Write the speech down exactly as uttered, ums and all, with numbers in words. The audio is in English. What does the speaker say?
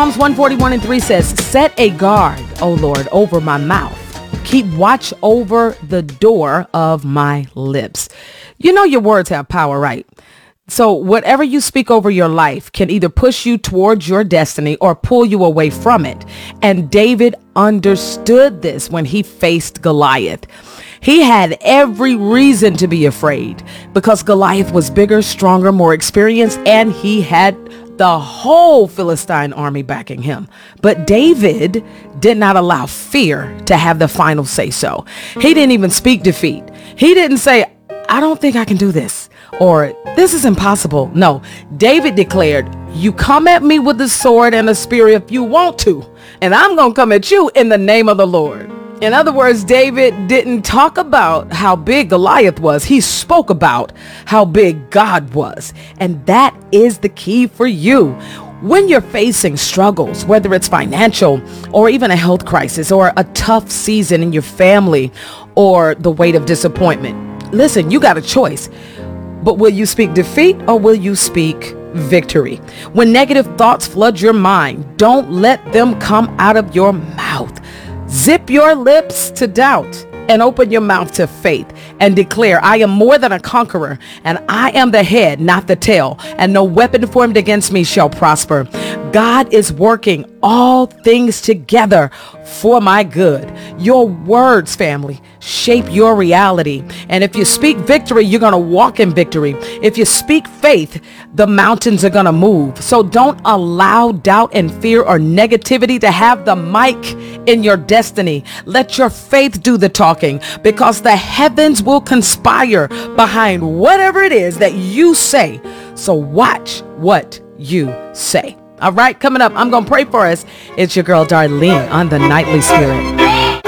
Psalms one forty-one and three says, set a guard, O Lord, over my mouth. Keep watch over the door of my lips. You know your words have power, right? So whatever you speak over your life can either push you towards your destiny or pull you away from it. And David understood this when he faced Goliath. He had every reason to be afraid because Goliath was bigger, stronger, more experienced, and he had the whole Philistine army backing him. But David did not allow fear to have the final say so. He didn't even speak defeat. He didn't say, I don't think I can do this, or this is impossible. No, David declared, you come at me with the sword and the spear if you want to, and I'm going to come at you in the name of the Lord. In other words, David didn't talk about how big Goliath was. He spoke about how big God was. And that is the key for you. When you're facing struggles, whether it's financial or even a health crisis or a tough season in your family or the weight of disappointment, listen, you got a choice. But will you speak defeat or will you speak victory? When negative thoughts flood your mind, don't let them come out of your mouth. Zip your lips to doubt and open your mouth to faith and declare, I am more than a conqueror, and I am the head, not the tail, and no weapon formed against me shall prosper. God is working all things together for my good. Your words, family, shape your reality. And if you speak victory, you're going to walk in victory. If you speak faith, the mountains are going to move. So don't allow doubt and fear or negativity to have the mic in your destiny. Let your faith do the talking, because the heavens will conspire behind whatever it is that you say. So watch what you say. All right, coming up, I'm going to pray for us. It's your girl, Darlene, on the Nightly Spirit.